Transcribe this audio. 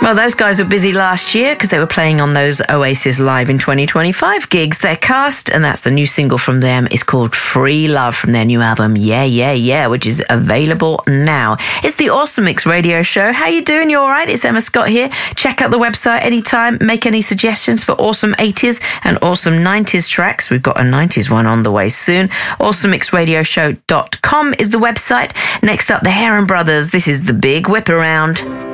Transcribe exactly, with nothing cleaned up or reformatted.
Well, those guys were busy last year because they were playing on those Oasis Live in twenty twenty-five gigs. Their cast, and that's the new single from them, is called Free Love from their new album, Yeah, Yeah, Yeah, which is available now. It's the Awesome Mix Radio Show. How you doing? You all right? It's Emma Scott here. Check out the website anytime. Make any suggestions for awesome eighties and awesome nineties tracks. We've got a nineties one on the way soon. awesome mix radio show dot com is the website. Next up, the Heron Brothers. This is The Big Whip Around.